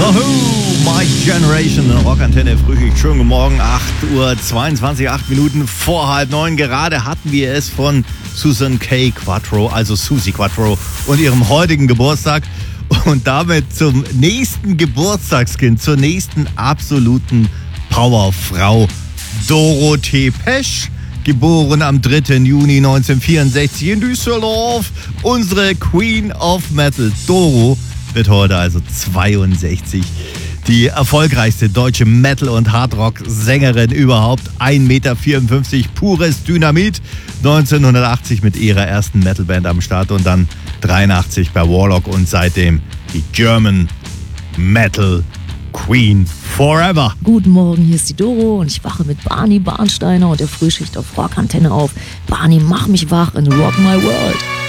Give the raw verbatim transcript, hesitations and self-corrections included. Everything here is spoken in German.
Wahoo! My Generation, Rockantenne, Frühschicht. Schönen guten Morgen, acht Uhr zweiundzwanzig, acht Minuten vor halb neun. Gerade hatten wir es von Susan K. Quattro, also Susie Quattro, und ihrem heutigen Geburtstag. Und damit zum nächsten Geburtstagskind, zur nächsten absoluten Powerfrau, Dorothee Pesch. Geboren am dritten Juni neunzehnhundertvierundsechzig in Düsseldorf. Unsere Queen of Metal, Doro, wird heute also zweiundsechzig. Die erfolgreichste deutsche Metal- und Hardrock-Sängerin überhaupt. ein Meter vierundfünfzig, pures Dynamit. neunzehnhundertachtzig mit ihrer ersten Metalband am Start und dann dreiundachtzig bei Warlock und seitdem die German Metal Queen Forever. Guten Morgen, hier ist die Doro und ich wache mit Barney Barnsteiner und der Frühschicht auf Rockantenne auf. Barney, mach mich wach in Rock My World.